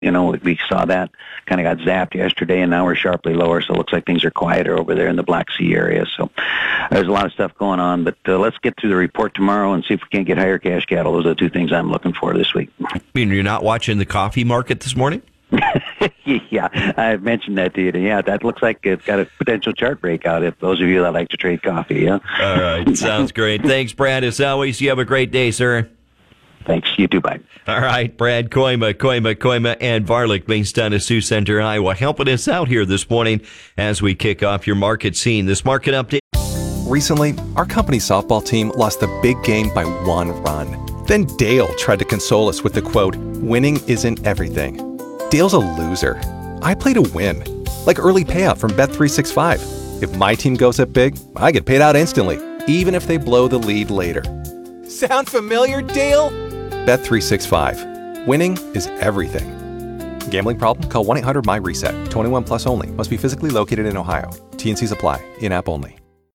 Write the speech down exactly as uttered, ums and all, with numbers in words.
You know, we saw that, kind of got zapped yesterday, and now we're sharply lower, so it looks like things are quieter over there in the Black Sea area. So there's a lot of stuff going on, but uh, let's get through the report tomorrow and see if we can't get higher cash cattle. Those are the two things I'm looking for this week. I mean, you're not watching the coffee market this morning? Yeah, I've mentioned that to you. Yeah, that looks like it's got a potential chart breakout if those of you that like to trade coffee, yeah? All right, sounds great. Thanks, Brad. As always, you have a great day, sir. Thanks. You too. Bye. All right, Brad Koima, Koima, Koima, and Varlick, based out of Sioux Center, Iowa, helping us out here this morning as we kick off your market scene. This market update. Recently, our company's softball team lost the big game by one run. Then Dale tried to console us with the quote, "Winning isn't everything." Dale's a loser. I play to win. Like early payout from Bet three sixty-five. If my team goes up big, I get paid out instantly, even if they blow the lead later. Sound familiar, Dale? Bet three sixty-five. Winning is everything. Gambling problem? Call one eight hundred M Y RESET. twenty-one plus only. Must be physically located in Ohio. T and Cs apply. In-app only.